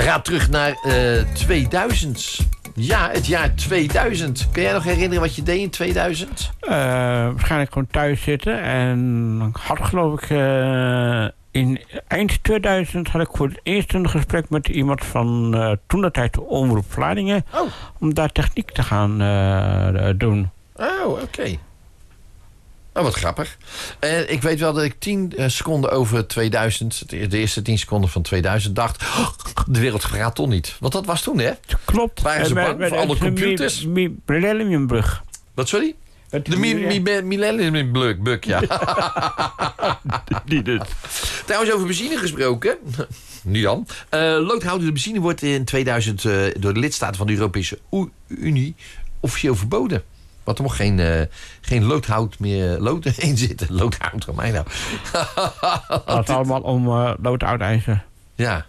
We gaan terug naar 2000. Ja, het jaar 2000. Kun jij nog herinneren wat je deed in 2000? Waarschijnlijk gewoon thuis zitten. En ik had geloof ik... in eind 2000 had ik voor het eerst een gesprek met iemand van toen de tijd de Omroep Vlaardingen. Oh. Om daar techniek te gaan doen. Oh, oké. Oh, wat grappig. Ik weet wel dat ik 10 seconden over 2000... de eerste 10 seconden van 2000 dacht... de wereld vergaat toch niet. Want dat was toen, hè? Klopt. Waren ze bang voor alle computers? Millenniumbrug. Wat, sorry? De Millenniumbrug, ja. Die dus. Trouwens, over benzine gesproken... Nu dan. Loodhoudende benzine wordt in 2000 door de lidstaten van de Europese Unie officieel verboden. Want er mocht geen loodhout meer in zitten. Loodhout, van mij nou. Het gaat allemaal om loodoudijzer. Ja.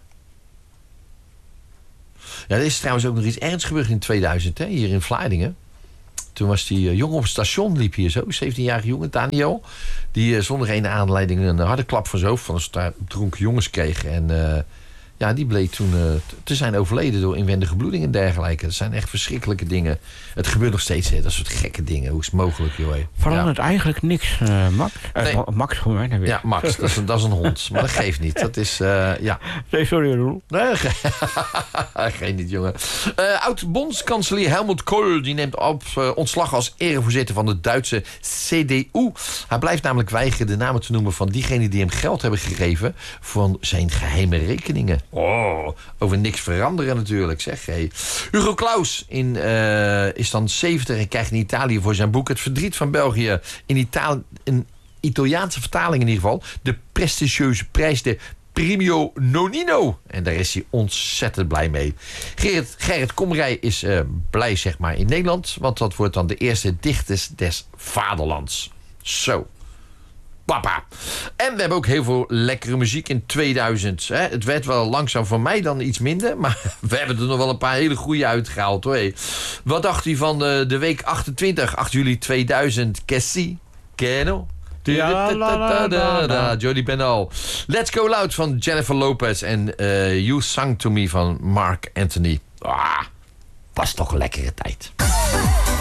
Ja, er is trouwens ook nog iets ernstigs gebeurd in 2000, hè, hier in Vlaardingen. Toen was die jongen op het station, liep hier zo, 17-jarige jongen, Daniel. Die zonder geen aanleiding een harde klap van zijn hoofd van een dronken jongens kreeg. En ja, die bleek toen te zijn overleden door inwendige bloeding en dergelijke. Dat zijn echt verschrikkelijke dingen. Het gebeurt nog steeds, hè, dat soort gekke dingen. Hoe is het mogelijk, joh? Verandert eigenlijk niks, Max? Nee. Max, hoe mij weer. Ja, Max, dat is een hond. Maar dat geeft niet. Dat is, ja. Nee, sorry, Roel. Nee, geen niet, jongen. Oud-bondskanselier Helmut Kohl die neemt op ontslag als erevoorzitter van de Duitse CDU. Hij blijft namelijk weigeren de namen te noemen van diegenen die hem geld hebben gegeven voor zijn geheime rekeningen. Oh, over niks veranderen natuurlijk, zeg. Hey. Hugo Claus is dan 70 en krijgt in Italië voor zijn boek Het Verdriet van België een Italiaanse vertaling in ieder geval, de prestigieuze prijs de Premio Nonino. En daar is hij ontzettend blij mee. Gerrit Komrij is blij, zeg maar, in Nederland. Want dat wordt dan de eerste dichters des vaderlands. Zo. Papa. En we hebben ook heel veel lekkere muziek in 2000. Hè. Het werd wel langzaam voor mij dan iets minder. Maar we hebben er nog wel een paar hele goede uitgehaald, hoor. Wat dacht u van de week 28, 8 juli 2000? Cassie? Keno? Jody Benal. Let's Go Loud van Jennifer Lopez. En You Sang To Me van Mark Anthony. Was toch een lekkere tijd.